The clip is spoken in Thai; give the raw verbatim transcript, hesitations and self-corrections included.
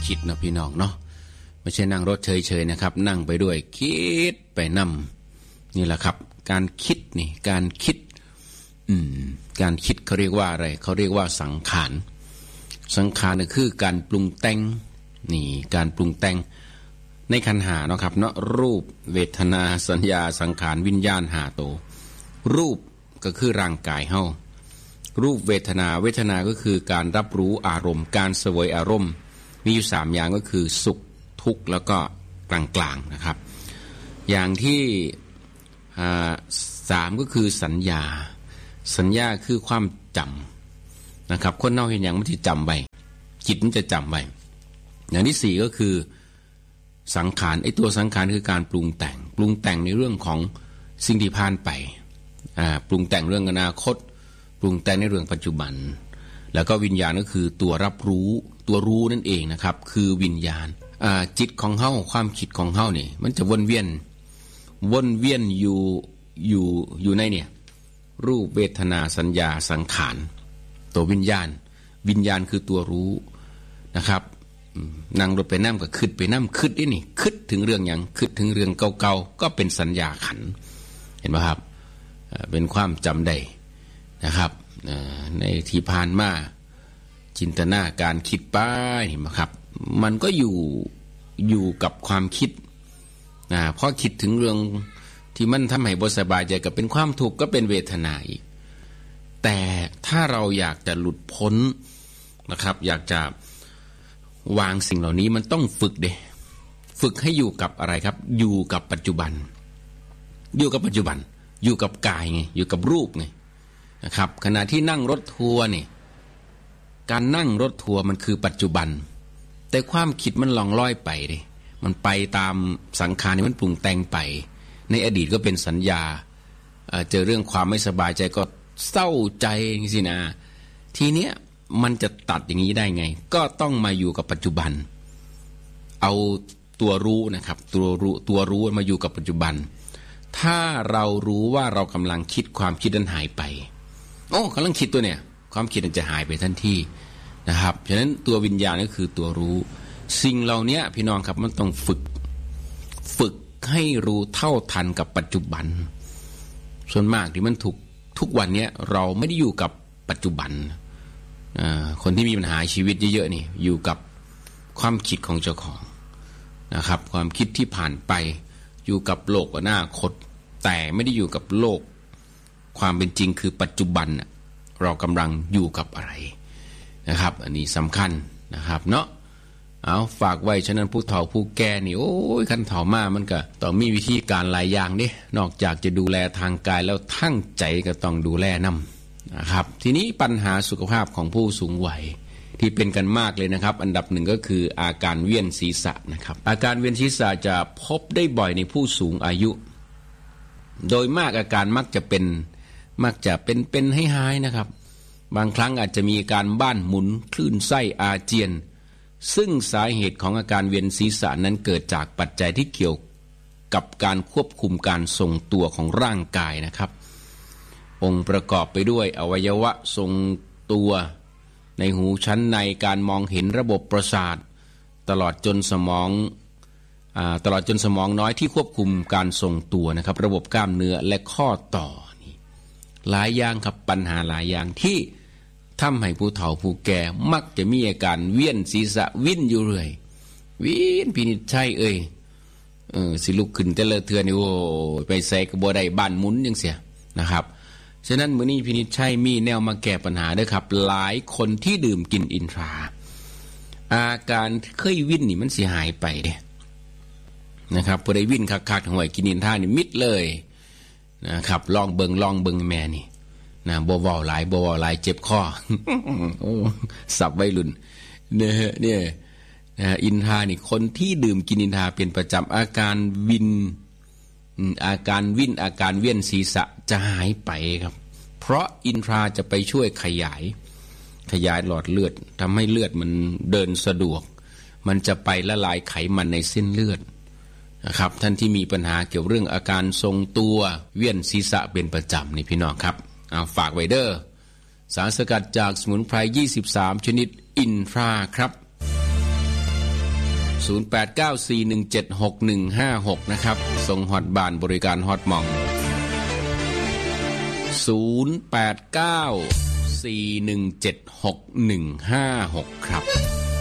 คิดนะพี่น้องเนาะไม่ใช่นั่งรถเฉยๆนะครับนั่งไปด้วยคิดไปนำนี่แหละครับการคิดนี่การคิดอืมการคิดเขาเรียกว่าอะไรเขาเรียกว่าสังขารสังขารนี่คือการปรุงแต่งนี่การปรุงแต่งในขันธ์ห้าเนาะครับเนาะรูปเวทนาสัญญาสังขารวิญญาณห้าตัวรูปก็คือร่างกายเฮารูปเวทนาเวทนาก็คือการรับรู้อารมณ์การเสวยอารมณ์มีอยู่สามอย่างก็คือสุขทุกข์แล้วก็กลางๆนะครับอย่างที่สามก็คือสัญญาสัญญาคือความจำนะครับคนเฮาเห็นอย่างมันสิจำไว้จิตมันจะจำไว้อย่างที่สี่ก็คือสังขารไอ้ตัวสังขารคือการปรุงแต่งปรุงแต่งในเรื่องของสิ่งที่ผ่านไปอ่าปรุงแต่งเรื่องอนาคตปรุงแต่งในเรื่องปัจจุบันแล้วก็วิญญาณก็คือตัวรับรู้ตัวรู้นั่นเองนะครับคือวิญญาณอ่าจิตของเฮาความคิดของเฮานี่มันจะวนเวียนวนเวียนอยู่อยู่อยู่ในเนี่ยรูปเวทนาสัญญาสังขารตัววิญญาณวิญญาณคือตัวรู้นะครับนั่งรถไปนั่งก็คิดไปนั่งคิดนี่นี่คิดถึงเรื่องอย่างคิดถึงเรื่องเก่าๆก็เป็นสัญญาขันเห็นไหมครับเป็นความจำได้นะครับในที่ผ่านมาจินตนาการคิดไปเห็นไหมครับมันก็อยู่อยู่กับความคิดนะพอคิดถึงเรื่องที่มันทำให้บ่สบายใจก็เป็นความทุกข์ก็เป็นเวทนาอีกแต่ถ้าเราอยากจะหลุดพ้นนะครับอยากจะวางสิ่งเหล่านี้มันต้องฝึกเด้ฝึกให้อยู่กับอะไรครับอยู่กับปัจจุบันอยู่กับปัจจุบันอยู่กับกายไงอยู่กับรูปไงนะครับขณะที่นั่งรถทัวร์นี่การนั่งรถทัวร์มันคือปัจจุบันแต่ความคิดมันล่องลอยไปดิมันไปตามสังขารนี่มันปรุงแต่งไปในอดีตก็เป็นสัญญาเจอเรื่องความไม่สบายใจก็เศร้าใจสินะทีเนี้ยมันจะตัดอย่างนี้ได้ไงก็ต้องมาอยู่กับปัจจุบันเอาตัวรู้นะครับตัวรู้ตัวรู้มาอยู่กับปัจจุบันถ้าเรารู้ว่าเรากำลังคิดความคิดนั้นหายไปโอ้กำลังคิดตัวเนี่ยความคิดมันจะหายไปทันทีนะครับฉะนั้นตัววิญญาณก็คือตัวรู้สิ่งเหล่านี้พี่น้องครับมันต้องฝึกฝึกให้รู้เท่าทันกับปัจจุบันส่วนมากที่มันถูกทุกวันนี้เราไม่ได้อยู่กับปัจจุบันคนที่มีปัญหาชีวิตเยอะๆนี่อยู่กับความคิดของเจ้าของนะครับความคิดที่ผ่านไปอยู่กับโลกอนาคตแต่ไม่ได้อยู่กับโลกความเป็นจริงคือปัจจุบันเรากำลังอยู่กับอะไรนะครับอันนี้สำคัญนะครับเนาะเอาฝากไว้ฉะนั้นผู้เฒ่าผู้แก่นี่โอ้ยคันเฒ่ามามันก็ต้องมีวิธีการหลายอย่างเด้นอกจากจะดูแลทางกายแล้วทั้งใจก็ต้องดูแลนำนะครับทีนี้ปัญหาสุขภาพของผู้สูงวัยที่เป็นกันมากเลยนะครับอันดับหนึ่งก็คืออาการเวียนศีรษะนะครับอาการเวียนศีรษะจะพบได้บ่อยในผู้สูงอายุโดยมากอาการมักจะเป็นมักจะเป็นเป็นให้หายนะครับบางครั้งอาจจะมีอาการบ้านหมุนคลื่นไส้อาเจียนซึ่งสาเหตุของอาการเวียนศีรษะนั้นเกิดจากปัจจัยที่เกี่ยวกับการควบคุมการทรงตัวของร่างกายนะครับองค์ประกอบไปด้วยอวัยวะทรงตัวในหูชั้นในการมองเห็นระบบประสาทตลอดจนสมองอ่าตลอดจนสมองน้อยที่ควบคุมการทรงตัวนะครับระบบกล้ามเนื้อและข้อต่อนี่หลายอย่างครับปัญหาหลายอย่างที่ทำให้ผู้เฒ่าผู้แก่มักจะมีอาการเวียนศีรษะวิ่นอยู่เรื่อยวิ่นพินิจชัยเอ้ยเออสิลุกขึ้นแต่ละเทื่อนี่โอ้ไปใส่กระบ่ได้บ้านหมุนจังเสียนะครับฉะนั้นมื้อนี้พินิจชัยมีแนวมาแก้ปัญหาเด้อครับหลายคนที่ดื่มกินอินทราอาการเคยวิ่นนี่มันสิหายไปเด้นะครับพอได้วิ่นคักๆห่วยกินอินทรานี่มิดเลยนะครับลองเบิ่งลองเบิ่งแม่นี่นะบ่เว้าหลายบ่เว้าหลายเจ็บคอโอ้สับวัยรุ่นเนี่ยเนี่ยอินทรานี่คนที่ดื่มกินอินทราเป็นประจำอาการวินอาการวิ่นอาการเวียนศีรษะจะหายไปครับเพราะอินทราจะไปช่วยขยายขยายหลอดเลือดทำให้เลือดมันเดินสะดวกมันจะไปละลายไขมันในเส้นเลือดนะครับท่านที่มีปัญหาเกี่ยวเรื่องอาการทรงตัวเวียนศีรษะเป็นประจำนี่พี่น้องครับเอาฝากไว้เด้อสารสกัดจากสมุนไพรยี่สิบสามชนิดอินทราครับศูนย์ แปด เก้า สี่ หนึ่ง เจ็ด หก หนึ่ง ห้า หกนะครับส่งฮอตบ้านบริการฮอตหม่องศูนย์ แปด เก้า สี่ หนึ่ง เจ็ด หก หนึ่ง ห้า หกครับ